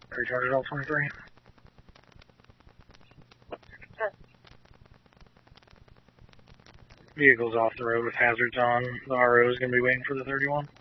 Recharge L23. Vehicle's off the road with hazards on. The RO is going to be waiting for the 31.